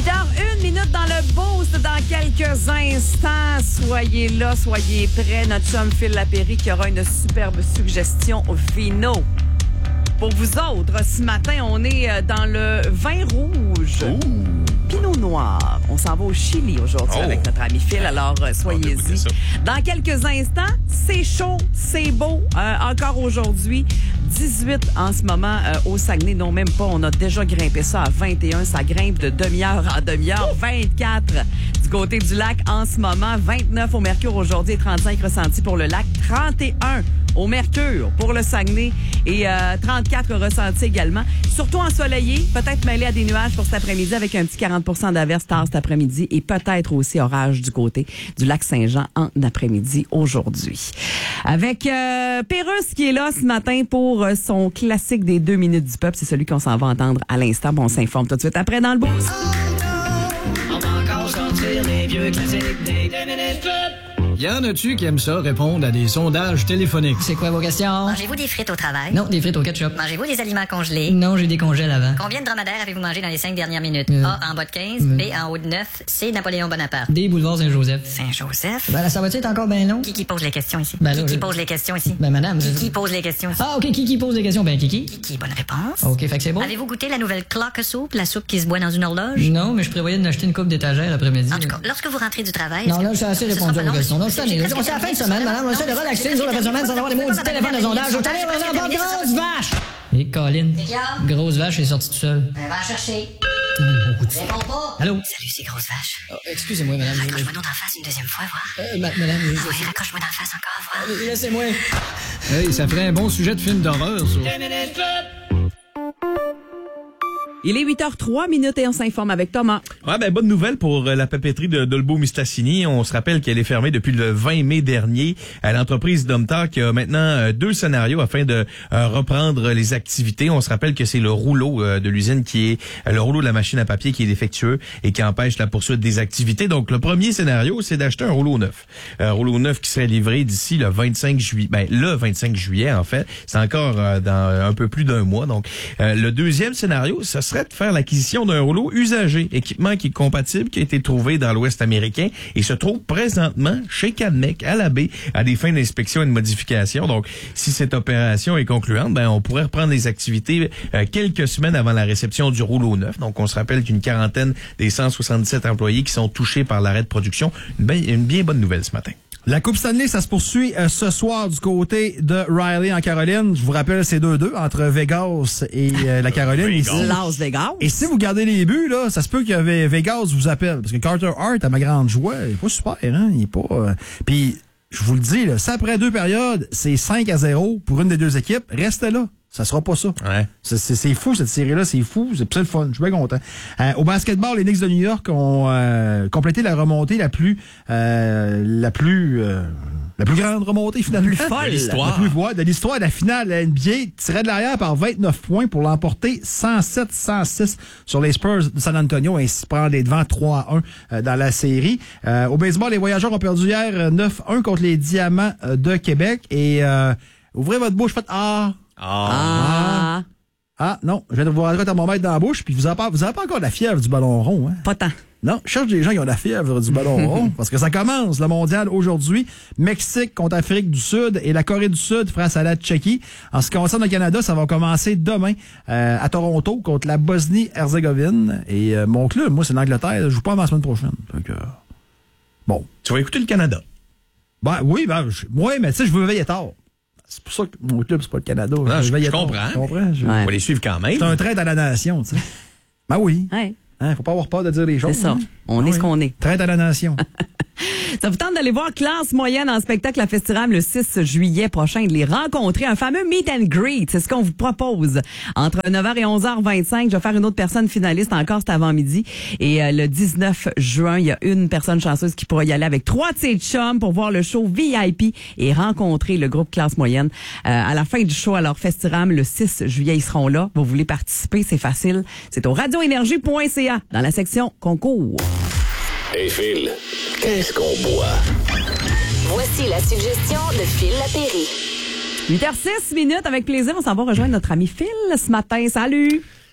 8h01 dans le boost dans quelques instants. Soyez là, soyez prêts. Notre chum Phil Lapéry qui aura une superbe suggestion vino. Pour vous autres, ce matin, on est dans le vin rouge. Pinot Noir. On s'en va au Chili aujourd'hui avec notre ami Phil, alors soyez-y. Dans quelques instants, c'est chaud, c'est beau. Encore aujourd'hui, 18 en ce moment au Saguenay. Non, même pas. On a déjà grimpé ça à 21. Ça grimpe de demi-heure en demi-heure. 24 du côté du lac en ce moment. 29 au Mercure aujourd'hui et 35 ressentis pour le lac. 31 au Mercure pour le Saguenay et 34 ressentis également. Surtout ensoleillé, peut-être mêlé à des nuages pour cet après-midi avec un petit 40 d'averse tard cet après-midi et peut-être aussi orage du côté du lac Saint-Jean en après-midi aujourd'hui. Avec Pérusse qui est là ce matin pour son classique des 2 minutes du peuple. C'est celui qu'on s'en va entendre à l'instant. Bon, on s'informe tout de suite après dans le boost. On va encore sortir les vieux classiques des 2 minutes peuple. Y en a-tu qui aiment ça répondre à des sondages téléphoniques? C'est quoi vos questions? Mangez-vous des frites au travail? Non, des frites au ketchup. Mangez-vous des aliments congelés? Non, j'ai des congèles avant. Combien de dromadaires avez-vous mangé dans les 5 dernières minutes? A, en bas de 15, B, en haut de 9, C, Napoléon Bonaparte. Des boulevards Saint-Joseph. Saint-Joseph? Ben, ça va-tu être encore bien long? Qui pose les questions ici? Ben là, qui pose les questions ici? Ben, madame. Qui pose les questions ici? Ah, OK, qui pose des questions? Ben, Kiki. Qui, bonne réponse. OK, fait que c'est bon. Avez-vous goûté la nouvelle clock soup, la soupe qui se boit dans une horloge? Non, mais je prévoyais de m'acheter une coupe d'étagère l'après-midi. En tout cas, lorsque vous rentrez du travail... Non, là, j'ai assez répondu à vos questions. Non, ça, j'ai on s'est à la fin de semaine, madame. On essaie de relaxer, nous, la fin de semaine, sans avoir des maudits téléphones de sondage. Au téléphone, on entend grosse vache! Et Colin, grosse vache est sortie tout seul. Va chercher. Réponds pas. Allô? Salut, c'est grosse vache. Oh, excusez-moi, madame. Raccroche-moi donc d'en face une deuxième fois, voir. Madame, Oui, raccroche-moi d'en face encore, voir. laissez-moi. Hey, ça ferait un bon sujet de film d'horreur, ça. 2 minutes peuple. Il est 8h03 et on s'informe avec Thomas. Ouais, ben bonne nouvelle pour la papeterie de Dolbeau-Mistassini. On se rappelle qu'elle est fermée depuis le 20 mai dernier. L'entreprise Domtar qui a maintenant 2 scénarios afin de reprendre les activités. On se rappelle que c'est le rouleau de l'usine qui est le rouleau de la machine à papier qui est défectueux et qui empêche la poursuite des activités. Donc le premier scénario, c'est d'acheter un rouleau neuf. Un rouleau neuf qui serait livré d'ici le 25 juillet. Ben le 25 juillet en fait. C'est encore dans un peu plus d'un mois. Donc le deuxième scénario, ça serait de faire l'acquisition d'un rouleau usagé, équipement qui est compatible, qui a été trouvé dans l'Ouest américain et se trouve présentement chez Cadmec, à la baie, à des fins d'inspection et de modification. Donc, si cette opération est concluante, ben on pourrait reprendre les activités quelques semaines avant la réception du rouleau neuf. Donc, on se rappelle qu'une quarantaine des 177 employés qui sont touchés par l'arrêt de production, une bien bonne nouvelle ce matin. La Coupe Stanley, ça se poursuit ce soir du côté de Riley en Caroline. Je vous rappelle, c'est 2-2 entre Vegas et la Caroline. Las Vegas. Et si vous gardez les buts, là, ça se peut que Vegas vous appelle. Parce que Carter Hart, à ma grande joie, il est pas super, hein? Il est pas... Puis, je vous le dis, là, ça après 2 périodes, c'est 5-0 pour une des 2 équipes. Restez là. Ça sera pas ça. Ouais. C'est fou, cette série-là. C'est fou. C'est le fun. Je suis bien content. Au basketball, les Knicks de New York ont complété la remontée la plus grande remontée, finalement. La plus folle. De l'histoire de la finale de la NBA. Tiré de l'arrière par 29 points pour l'emporter 107-106 sur les Spurs de San Antonio. Ainsi prendre les devants 3-1 dans la série. Au baseball, les Voyageurs ont perdu hier 9-1 contre les Diamants de Québec. Et ouvrez votre bouche, faites Ah, non, je viens de vous rentrer un thermomètre dans la bouche, puis vous avez pas encore la fièvre du ballon rond, hein? Pas tant. Non, je cherche des gens qui ont la fièvre du ballon rond, parce que ça commence, le mondial, aujourd'hui. Mexique contre Afrique du Sud et la Corée du Sud face à la Tchéquie. En ce qui concerne le Canada, ça va commencer demain à Toronto contre la Bosnie-Herzégovine. Et mon club, moi, c'est l'Angleterre. Je joue pas avant la semaine prochaine. Donc, bon. Tu vas écouter le Canada. Oui, mais tu sais, je veux veiller tard. C'est pour ça que mon club, c'est pas le Canada. Non, je comprends. Tu comprends? On va les suivre quand même. C'est un trait à la nation, tu sais. Ben oui. Ouais. Hein, faut pas avoir peur de dire les choses. C'est ça. Hein? On est ce qu'on est. Trait à la nation. Ça vous tente d'aller voir Classe Moyenne en spectacle à Festiram le 6 juillet prochain et de les rencontrer, un fameux meet and greet. C'est ce qu'on vous propose. Entre 9h et 11h25, je vais faire une autre personne finaliste encore cet avant-midi. Et le 19 juin, il y a une personne chanceuse qui pourra y aller avec 3 de ses chums pour voir le show VIP et rencontrer le groupe Classe Moyenne. À la fin du show, alors Festiram, le 6 juillet, ils seront là. Vous voulez participer, c'est facile. C'est au radioénergie.ca dans la section concours. Hey Phil, qu'est-ce qu'on boit? Voici la suggestion de Phil Lapéry. 8h06 avec plaisir. On s'en va rejoindre notre ami Phil ce matin. Salut!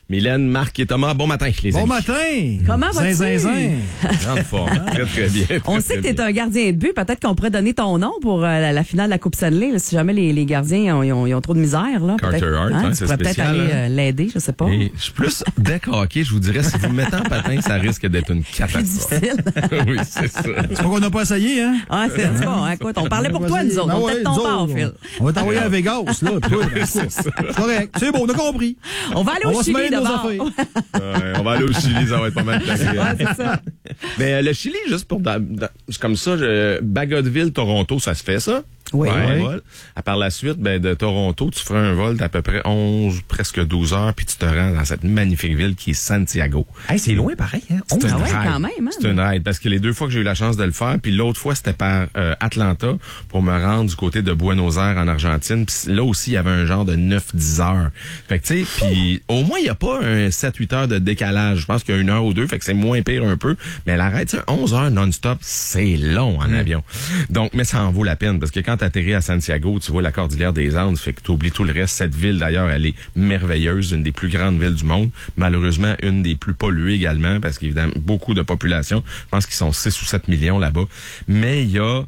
Mylène, Marc et Thomas, bon matin, les amis. Bon matin! Comment vas-tu? Zinzin. Grande forme. Très, très bien. On sait que tu es un gardien de but. Peut-être qu'on pourrait donner ton nom pour la finale de la Coupe Stanley. Là, si jamais les gardiens ils ont trop de misère. Là, Carter Hart, tu c'est pourrais peut-être spécial, aller l'aider, je sais pas. Et je suis plus deck hockey, je vous dirais, si vous me mettez en patin, ça risque d'être une catastrophe. Difficile. Oui, c'est ça. C'est pas qu'on n'a pas essayé, hein? Ah, c'est bon. Hein, écoute, on parlait pour toi, nous autres. Ben On ouais, peut-être ton nous part, autres, Phil. On va t'envoyer à Vegas, là. Puis toi, C'est ça. c'est correct. C'est bon, on a compris. On va aller On au va se Chili mêler de nos d'abord. affaires. Ouais, on va aller au Chili, ça va être pas mal plus agréable. Ouais, c'est ça. Mais le Chili, juste pour... comme ça, Bagotville, Toronto, ça se fait, ça? Oui. Un Oui. vol. Par la suite, de Toronto, tu feras un vol d'à peu près 11, presque 12 heures, puis tu te rends dans cette magnifique ville qui est Santiago. Hey, c'est loin pareil, hein? C'est une Ah ouais, ride. quand même, hein? C'est une ride, parce que les 2 fois que j'ai eu la chance de le faire, puis l'autre fois, c'était par Atlanta, pour me rendre du côté de Buenos Aires, en Argentine. Puis là aussi, il y avait un genre de 9-10 heures. Fait que, tu sais, puis au moins, il n'y a pas un 7-8 heures de décalage. Je pense qu'il y a 1 heure ou 2, fait que c'est moins pire un peu. Mais la ride, 11 heures non-stop, c'est long en avion. Donc, mais ça en vaut la peine, parce que quand tu atterris à Santiago, tu vois la cordillère des Andes, fait que tu oublies tout le reste. Cette ville, d'ailleurs, elle est merveilleuse, une des plus grandes villes du monde. Malheureusement, une des plus polluées également, parce qu'évidemment, beaucoup de population. Je pense qu'ils sont 6 ou 7 millions là-bas. Mais il y a...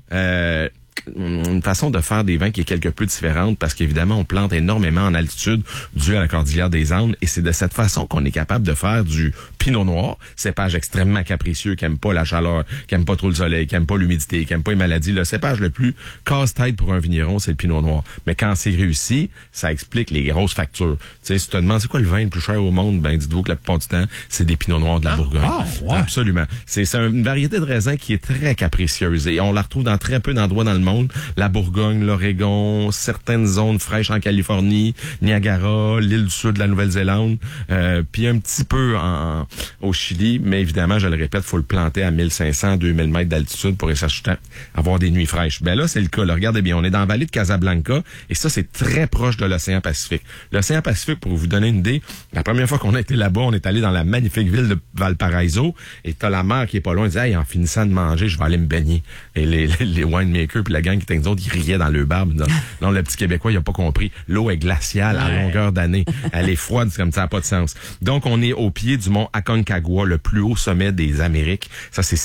une façon de faire des vins qui est quelque peu différente parce qu'évidemment, on plante énormément en altitude dû à la cordillère des Andes et c'est de cette façon qu'on est capable de faire du pinot noir, cépage extrêmement capricieux qui aime pas la chaleur, qui aime pas trop le soleil, qui aime pas l'humidité, qui aime pas les maladies. Le cépage le plus casse-tête pour un vigneron, c'est le pinot noir. Mais quand c'est réussi, ça explique les grosses factures. Tu sais, si tu te demandes c'est quoi le vin le plus cher au monde, ben dites-vous que la plupart du temps, c'est des pinots noirs de la Bourgogne. ouais. Absolument. C'est une variété de raisin qui est très capricieuse et on la retrouve dans très peu d'endroits dans le monde. La Bourgogne, l'Oregon, certaines zones fraîches en Californie, Niagara, l'île du Sud de la Nouvelle-Zélande, puis un petit peu au Chili, mais évidemment, je le répète, faut le planter à 1500, 2000 mètres d'altitude pour avoir des nuits fraîches. Ben là, c'est le cas. Là, regardez bien, on est dans la vallée de Casablanca et ça, c'est très proche de l'océan Pacifique. L'océan Pacifique, pour vous donner une idée, la première fois qu'on a été là-bas, on est allé dans la magnifique ville de Valparaiso et t'as la mer qui est pas loin. On disait, hey, en finissant de manger, je vais aller me baigner. Et les winemakers puis la gang qui était avec nous autres, ils riaient dans le barbe. Non, le petit Québécois, il a pas compris. L'eau est glaciale à longueur d'année. Elle est froide, c'est comme ça n'a pas de sens. Donc, on est au pied du mont Aconcagua, le plus haut sommet des Amériques. Ça, c'est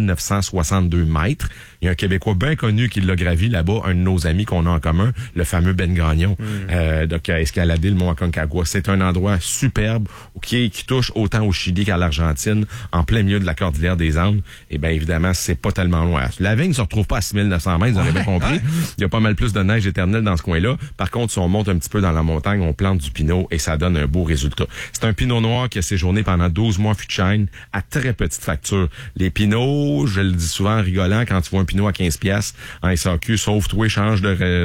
6962 mètres. Il y a un Québécois bien connu qui l'a gravi là-bas, un de nos amis qu'on a en commun, le fameux Ben Gagnon, donc a escaladé le mont Aconcagua. C'est un endroit superbe qui touche autant au Chili qu'à l'Argentine, en plein milieu de la cordillère des Andes. Et bien évidemment, c'est pas tellement loin. La vigne ne se retrouve pas à 6900 mètres, vous avez bien compris. Il y a pas mal plus de neige éternelle dans ce coin-là. Par contre, si on monte un petit peu dans la montagne, on plante du pinot et ça donne un beau résultat. C'est un pinot noir qui a séjourné pendant 12 mois fût de chêne à très petite facture. Les pinots, je le dis souvent en rigolant, quand tu vois un pinot à 15$ en SAQ, sauf toi, change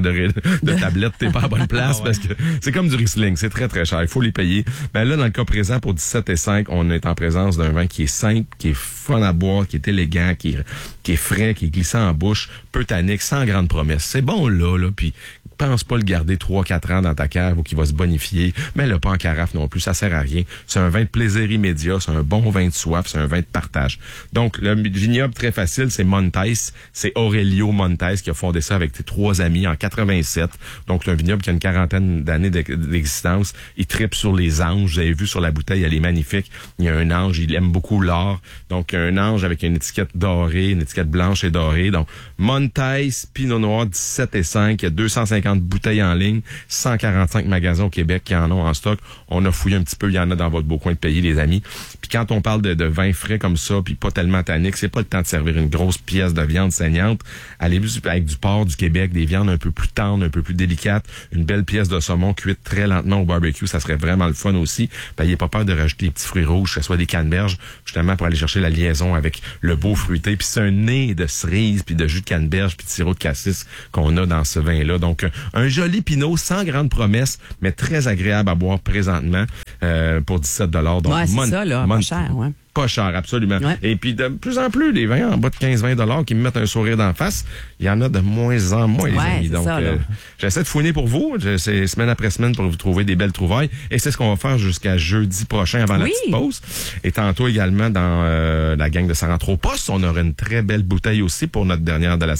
de tablette, t'es pas à bonne place parce que c'est comme du Riesling, c'est très très cher, il faut les payer. Ben là, dans le cas présent, pour 17,5, on est en présence d'un vin qui est simple, qui est fun à boire, qui est élégant, qui est frais, qui est glissant en bouche, peu tannique, sans grande promesse. C'est bon là, puis pense pas le garder 3-4 ans dans ta cave ou qu'il va se bonifier, mais le pas en carafe non plus, ça sert à rien. C'est un vin de plaisir immédiat, c'est un bon vin de soif, c'est un vin de partage. Donc, le vignoble très facile, c'est Montes, c'est Aurelio Montes qui a fondé ça avec ses 3 amis en 87. Donc, c'est un vignoble qui a une quarantaine d'années d'existence. Il tripe sur les anges, vous avez vu sur la bouteille, elle est magnifique. Il y a un ange, il aime beaucoup l'or. Donc, un ange avec une étiquette dorée, une étiquette blanche et dorée. Donc, Montes, Pinot Noir, 17,5, il y a 250 bouteilles en ligne, 145 magasins au Québec qui en ont en stock. On a fouillé un petit peu, il y en a dans votre beau coin de pays, les amis. Puis quand on parle de vin frais comme ça, puis pas tellement tannique, c'est pas le temps de servir une grosse pièce de viande saignante. Allez avec du porc du Québec, des viandes un peu plus tendres, un peu plus délicates, une belle pièce de saumon cuite très lentement au barbecue, ça serait vraiment le fun aussi. N'ayez pas peur de rajouter des petits fruits rouges, que ce soit des canneberges, justement pour aller chercher la liaison avec le beau fruité. Puis c'est un nez de cerise, puis de jus de canneberge, puis de sirop de cassis qu'on a dans ce vin-là. Donc, un joli pinot sans grande promesse, mais très agréable à boire présentement pour 17 $. Donc, ouais, c'est ça, là, pas cher, ouais. Pas cher, absolument. Ouais. Et puis, de plus en plus, les vins en bas de 15-20 $ qui me mettent un sourire d'en face, il y en a de moins en moins, les amis. Donc, j'essaie de fouiner pour vous. C'est semaine après semaine pour vous trouver des belles trouvailles. Et c'est ce qu'on va faire jusqu'à jeudi prochain avant la petite pause. Et tantôt également, dans la gang de Saranthropos, on aura une très belle bouteille aussi pour notre dernière de la saison avec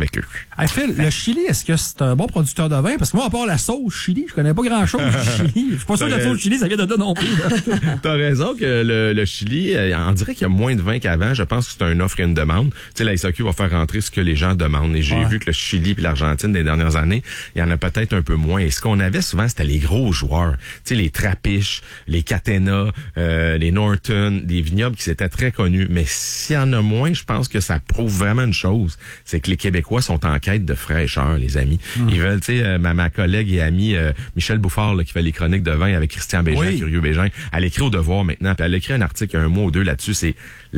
avec eux. Hey Phil, le Chili, est-ce que c'est un bon producteur de vin? Parce que moi, à part la sauce Chili, je connais pas grand-chose du Chili. Je suis pas sûr que la sauce Chili, ça vient de là non plus. T'as raison que le Chili, on dirait qu'il y a moins de vin qu'avant. Je pense que c'est une offre et une demande. Tu sais, la SAQ va faire rentrer ce que les gens demandent. Et j'ai vu que le Chili et l'Argentine, des dernières années, il y en a peut-être un peu moins. Et ce qu'on avait souvent, c'était les gros joueurs. Tu sais, les Trapiche, les Catena, les Norton, des vignobles qui s'étaient très connus. Mais s'il y en a moins, je pense que ça prouve vraiment une chose. C'est que les Québécois sont en quête de fraîcheur, les amis. Ils veulent, tu sais, ma collègue et amie Michel Bouffard, là, qui fait les chroniques de vin avec Christian Bégin, Curieux Bégin, elle écrit au Devoir maintenant, puis elle écrit un article il y a un mois ou deux là-dessus, c'est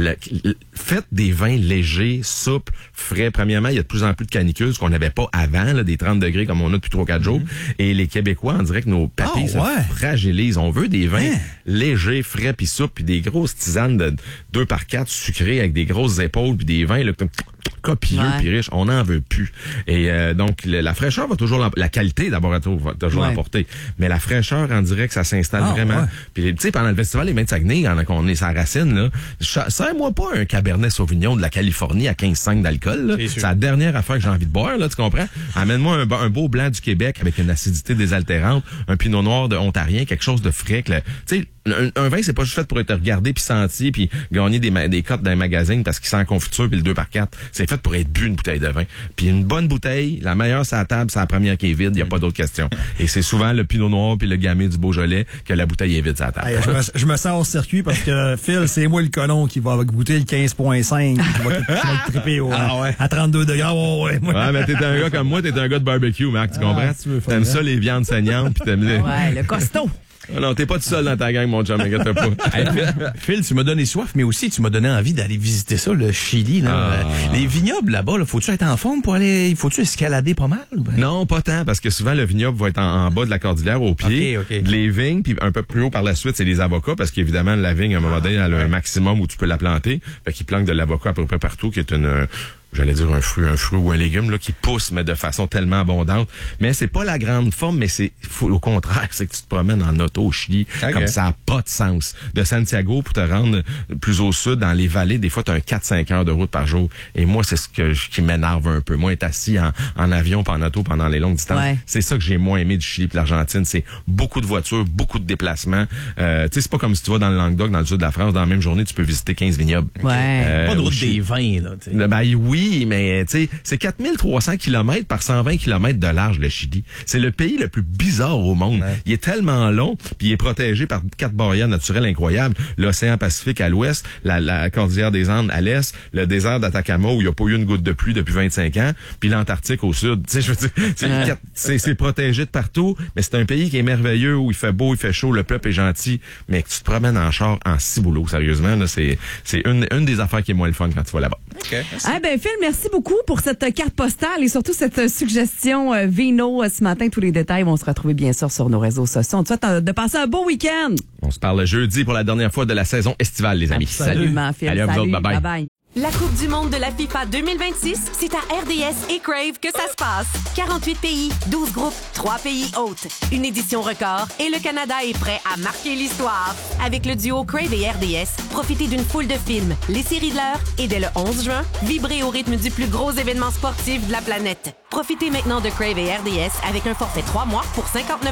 faites des vins légers, souples, frais. Premièrement, il y a de plus en plus de canicules, ce qu'on n'avait pas avant, là, des 30 degrés comme on a depuis 3-4 jours. Et les Québécois, on dirait que nos papilles se fragilisent. On veut des vins légers, frais, puis souples, puis des grosses tisanes de 2x4 sucrées avec des grosses épaules, puis des vins là, copieux puis riches. On n'en veut plus. Et donc, la fraîcheur va toujours la qualité d'abord va toujours l'emporter. Mais la fraîcheur, on dirait que ça s'installe vraiment. Puis, tu sais, pendant le festival Les Vins de Saguenay, quand on est sans racine, là, serre-moi pas un Cabernet Sauvignon de la Californie à 15,5 d'alcool. C'est la dernière affaire que j'ai envie de boire, là, tu comprends? Amène-moi un beau blanc du Québec avec une acidité désaltérante, un pinot noir de Ontarien, quelque chose de frais. Tu sais, un vin, c'est pas juste fait pour être regardé puis senti puis gagner des cotes dans les magazines parce qu'il sent en confiture puis le 2x4. C'est fait pour être bu, une bouteille de vin. Puis une bonne bouteille, la meilleure sur la table, c'est la première qui est vide, il y a pas d'autre question. Et c'est souvent le Pinot Noir puis le Gamay du Beaujolais que la bouteille est vide sur la table. Hey, je me sens hors circuit parce que Phil, c'est moi le colon qui va goûter le 15,5 qui va le triper à 32 degrés. Ouais, mais t'es un gars comme moi, t'es un gars de barbecue, Marc, tu comprends? T'aimes ça, les viandes saignantes puis t'aimes le costaud. Non, t'es pas tout seul dans ta gang, mon chum, inquiète pas. Phil, tu m'as donné soif, mais aussi tu m'as donné envie d'aller visiter ça, le Chili. Là. Les vignobles là-bas, là, faut-tu être en forme pour aller... Faut-tu escalader pas mal? Ou ben? Non, pas tant, parce que souvent le vignoble va être en bas de la cordillère, au pied. Les vignes, puis un peu plus haut par la suite, c'est les avocats, parce qu'évidemment, la vigne, à un moment donné, elle a un maximum où tu peux la planter. Fait qu'ils plantent de l'avocat à peu près partout, qui est j'allais dire un fruit ou un légume là qui pousse mais de façon tellement abondante, mais c'est pas la grande forme, mais au contraire, c'est que tu te promènes en auto au Chili, comme ça a pas de sens. De Santiago pour te rendre plus au sud dans les vallées, des fois tu as un 4-5 heures de route par jour et moi c'est ce qui m'énerve un peu. Moi être assis en avion pas en auto pendant les longues distances, c'est ça que j'ai moins aimé du Chili et l'Argentine, c'est beaucoup de voitures, beaucoup de déplacements. Tu sais, c'est pas comme si tu vas dans le Languedoc, dans le sud de la France, dans la même journée tu peux visiter 15 vignobles. Pas de route des vins là, tu sais. Ben oui, mais tu sais, c'est 4300 km par 120 km de large, le Chili. C'est le pays le plus bizarre au monde. Il est tellement long, puis il est protégé par 4 barrières naturelles incroyables. L'océan Pacifique à l'ouest, la cordillère des Andes à l'est, le désert d'Atacama où il n'y a pas eu une goutte de pluie depuis 25 ans, puis l'Antarctique au sud. Tu sais, je veux dire, c'est protégé de partout, mais c'est un pays qui est merveilleux, où il fait beau, il fait chaud, le peuple est gentil, mais que tu te promènes en char en ciboulot, sérieusement, là, c'est une des affaires qui est moins le fun quand tu vas là-bas. Phil, merci beaucoup pour cette carte postale et surtout cette suggestion vino ce matin. Tous les détails vont se retrouver bien sûr sur nos réseaux sociaux. On te souhaite de passer un beau week-end. On se parle jeudi pour la dernière fois de la saison estivale, les amis. Absolument, Phil. Allez, à vous autres, bye bye. La Coupe du monde de la FIFA 2026, c'est à RDS et Crave que ça se passe. 48 pays, 12 groupes, 3 pays hôtes. Une édition record et le Canada est prêt à marquer l'histoire. Avec le duo Crave et RDS, profitez d'une foule de films, les séries de l'heure et dès le 11 juin, vibrez au rythme du plus gros événement sportif de la planète. Profitez maintenant de Crave et RDS avec un forfait 3 mois pour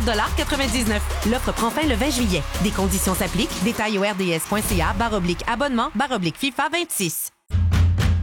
59,99 $. L'offre prend fin le 20 juillet. Des conditions s'appliquent. Détails au rds.ca/abonnement/FIFA 26.